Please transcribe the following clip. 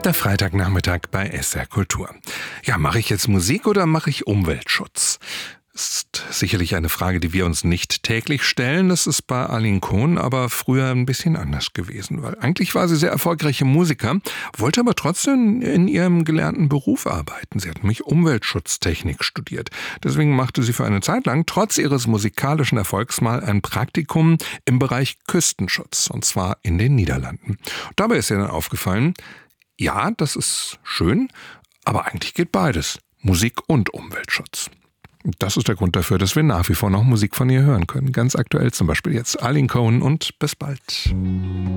der Freitagnachmittag bei SR Kultur. Ja, mache ich jetzt Musik oder mache ich Umweltschutz? Ist sicherlich eine Frage, die wir uns nicht täglich stellen. Das ist bei Arlene Kohn aber früher ein bisschen anders gewesen, weil eigentlich war sie sehr erfolgreiche Musiker, wollte aber trotzdem in ihrem gelernten Beruf arbeiten. Sie hat nämlich Umweltschutztechnik studiert. Deswegen machte sie für eine Zeit lang trotz ihres musikalischen Erfolgs mal ein Praktikum im Bereich Küstenschutz, und zwar in den Niederlanden. Dabei ist ihr dann aufgefallen, ja, das ist schön, aber eigentlich geht beides, Musik und Umweltschutz. Das ist der Grund dafür, dass wir nach wie vor noch Musik von ihr hören können. Ganz aktuell zum Beispiel jetzt Arlene Kohn und bis bald.